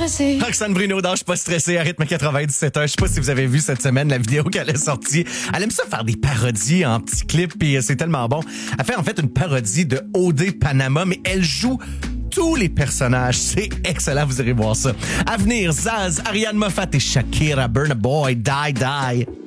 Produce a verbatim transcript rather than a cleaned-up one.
stressée. Roxane Bruno dans Je suis pas stressé, à rythme quatre-vingt-dix-sept heures. Je sais pas si vous avez vu cette semaine la vidéo qu'elle a sortie. Elle aime ça faire des parodies en petits clips et c'est tellement bon. Elle fait en fait une parodie de O D Panama, mais elle joue tous les personnages. C'est excellent, vous irez voir ça. À venir, Zaz, Ariane Moffat et Shakira, Burna Boy, Die Die.